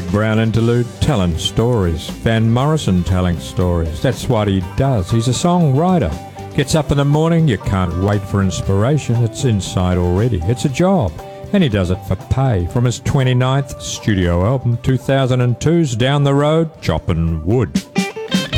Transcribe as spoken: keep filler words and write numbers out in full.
Greg Brown interlude, telling stories. Van Morrison telling stories. That's what he does. He's a songwriter. Gets up in the morning, you can't wait for inspiration. It's inside already. It's a job. And he does it for pay. From his twenty-ninth studio album, two thousand two's Down the Road, Choppin' Wood.